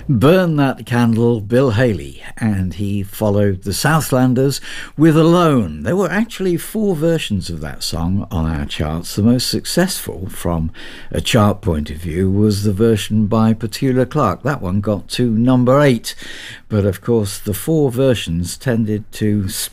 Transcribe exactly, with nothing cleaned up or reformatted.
Burn That Candle, Bill Haley, and he followed the Southlanders with Alone. There were actually four versions of that song on our charts. The most successful from a chart point of view was the version by Petula Clark. That one got to number eight, but of course the four versions tended to